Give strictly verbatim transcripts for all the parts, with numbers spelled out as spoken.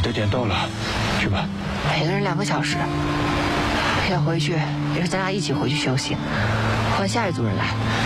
你的点到了，去吧。 陪的人两个小时，要回去也是咱俩一起回去休息，换下一组人来。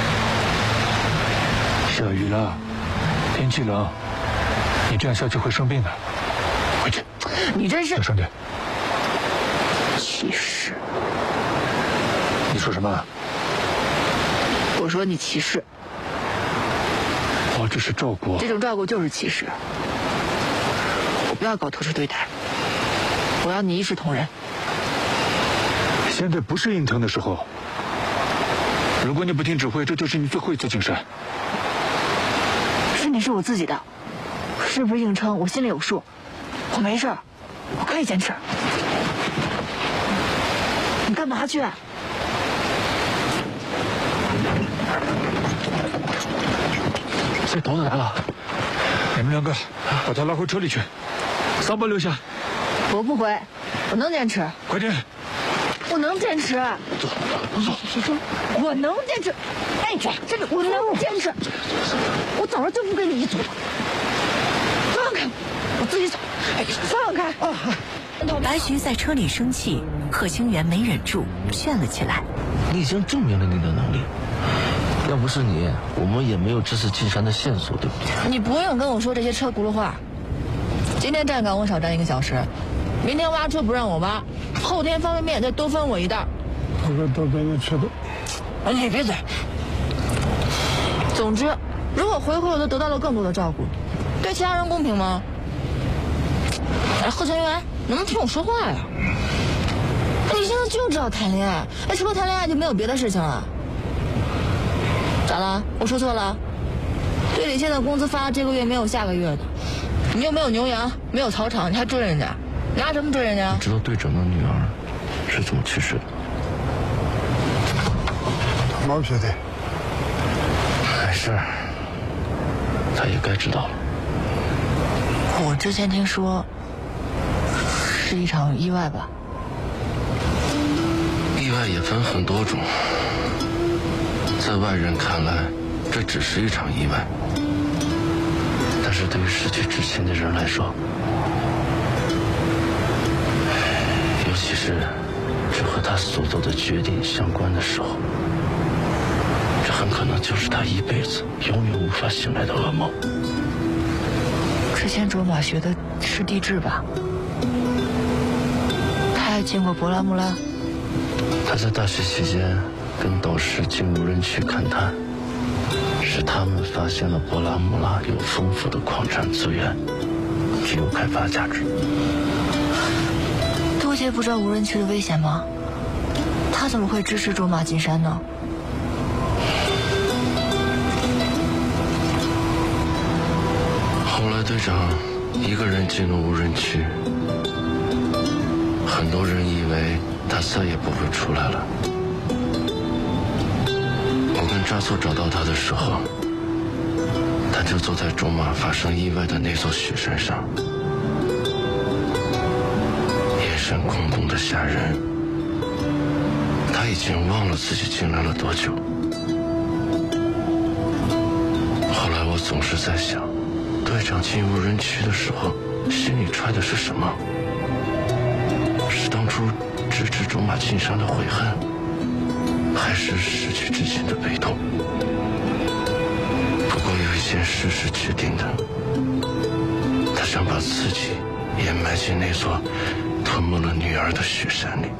下雨了，天气冷，你这样下去会生病的。回去。 你真是小声点。 歧视。 你说什么？ 我说你歧视。 我只是照顾。 这种照顾就是歧视。我不要搞特殊对待，我要你一视同仁。 现在不是硬撑的时候。如果你不听指挥，这就是你最后一次进山。 身体是我自己的，是不是硬撑我心里有数。我没事，我可以坚持。你干嘛去？ 这导弹来了，你们两个把他拉回车里去，桑巴留下。 我不回，我能坚持。 快点！ 我能坚持。 走走走， 我能坚持。哎，这个我能坚持。我早上就不跟你一组了。放开，我自己走。哎，放开！啊！ 白徐在车里生气，贺清源没忍住劝了起来。 你已经证明了你的能力，要不是你，我们也没有这次进山的线索，对不对？ 你不用跟我说这些车轱辘话。今天站岗我少站一个小时，明天挖车不让我挖，后天方便面再多分我一袋。 这个都给你吃的。 哎，你闭嘴。总之，如果回回我都得到了更多的照顾，对其他人公平吗？哎，贺清源，能不能听我说话呀？你现在就知道谈恋爱，哎，除了谈恋爱就没有别的事情了。咋了？我说错了？队里现在工资发这个月没有下个月的，你又没有牛羊，没有草场，你还追人家，拿什么追人家？ 你知道队长的女儿是怎么去世的？ 毛学弟， 没事，他也该知道了。 我之前听说是一场意外吧？ 意外也分很多种，在外人看来，这只是一场意外，但是对于失去至亲的人来说，尤其是这和他所做的决定相关的时候，这很可能就是他一辈子永远无法醒来的噩梦。 之前卓玛学的是地质吧？他还见过博拉穆拉。 他在大学期间跟导师进无人区勘探，是他们发现了博拉穆拉有丰富的矿产资源，具有开发价值。 多杰不知道无人区的危险吗？他怎么会支持卓玛进山呢？ 后来队长一个人进了无人区，很多人以为他再也不会出来了。我跟扎措找到他的时候，他就坐在卓玛发生意外的那座雪山上，眼神空洞的吓人。他已经忘了自己进来了多久。后来我总是在想，队长进无人区的时候，心里揣的是什么？是当初支持卓玛进山的悔恨，还是失去至亲的悲痛？不过有一件事是确定的，他想把自己也埋进那座吞没了女儿的雪山里。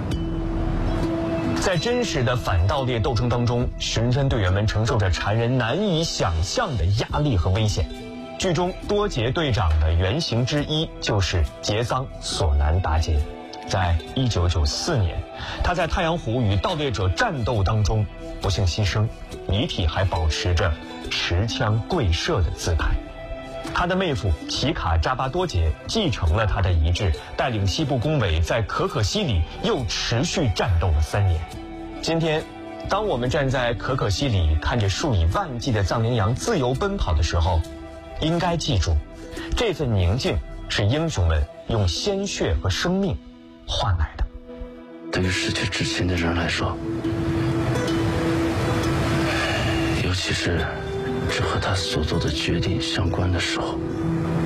在真实的反盗猎斗争当中，巡山队员们承受着常人难以想象的压力和危险。剧中多杰队长的原型之一就是杰桑索南达杰。在一九九四年，他在太阳湖与盗猎者战斗当中不幸牺牲，遗体还保持着持枪跪射的姿态。他的妹夫皮卡扎巴多杰继承了他的遗志，带领西部工委在可可西里又持续战斗了三年。今天，当我们站在可可西里看着数以万计的藏羚羊自由奔跑的时候，应该记住，这份宁静是英雄们用鲜血和生命换来的。 对于失去至亲的人来说，尤其是这和他所做的决定相关的时候，